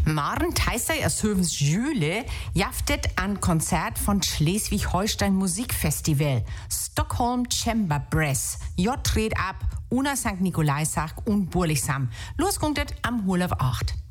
Maren Teissei aus Hövens Jüle jaftet an Konzert von Schleswig-Holstein Musikfestival. Stockholm Chamber Brass. J tritt ab, Una St. Nikolaisach und Burlichsam. Loskundet am 8.